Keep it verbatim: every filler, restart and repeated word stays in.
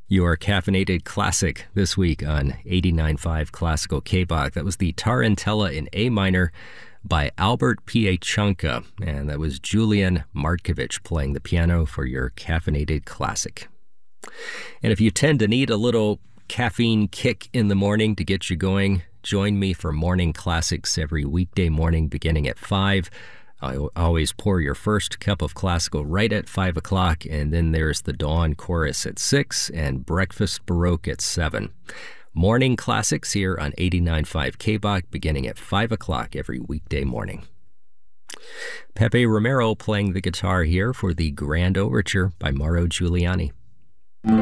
Your caffeinated classic this week on eighty-nine point five Classical K-Bach. That was the Tarantella in A minor by Albert Piechonka, and that was Julian Markovich playing the piano for your caffeinated classic. And if you tend to need a little caffeine kick in the morning to get you going, join me for morning classics every weekday morning beginning at five. I always pour your first cup of classical right at five o'clock, and then there's the dawn chorus at six and breakfast baroque at seven. Morning classics here on eighty-nine point five K-Bach beginning at five o'clock every weekday morning. Pepe Romero playing the guitar here for the Grand Overture by Mauro Giuliani.